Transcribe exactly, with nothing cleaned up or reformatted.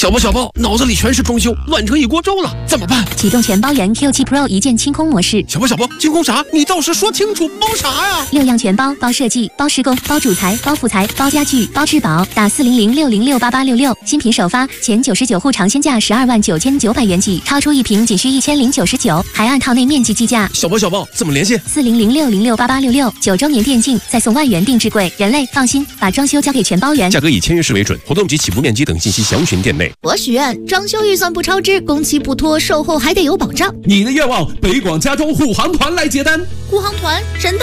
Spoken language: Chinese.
小包小包，脑子里全是装修，乱成一锅粥了，怎么办？ 启动全包元 Q 七 Pro 一键清空模式。 小包小包，清空啥？你倒是说清楚，包啥呀？ 六样全包，包设计，包施工，包主材，包副材，包家具，包质保。打四零零六零六八八六六，新品首发，前九十九户尝鲜价十二万九千九百元起，超出一瓶仅需一千零九十九，还按套内面积计价。 小包小包，怎么联系？ 四零零六零六八八六六，九周年电竞，再送万元定制柜。人类放心，把装修交给全包元。 价格以签约式为准，活动及起步面积等信息详询店内。 我许愿装修预算不超支，工期不拖，售后还得有保障。 你的愿望，北广家装护航团来接单。 护航团神都